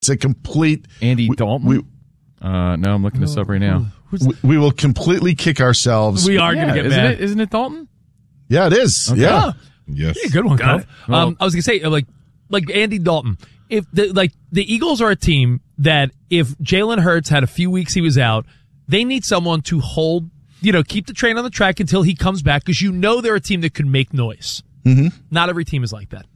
It's a complete Andy Dalton. No, I'm looking this up right now. We will completely kick ourselves. We are going to get mad. Isn't it Dalton? Yeah, it is. Okay. Yeah. Yes. Yeah, good one, Coach. Well, I was going to say, like Andy Dalton. If the Eagles are a team that if Jalen Hurts had a few weeks he was out, they need someone to hold, keep the train on the track until he comes back because they're a team that could make noise. Mm-hmm. Not every team is like that.